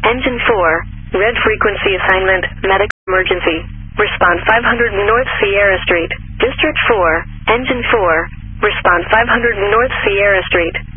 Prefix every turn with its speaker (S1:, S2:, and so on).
S1: Engine 4, red frequency assignment, medical emergency. Respond 500 North Sierra Street. District 4, Engine 4, respond 500 North Sierra Street.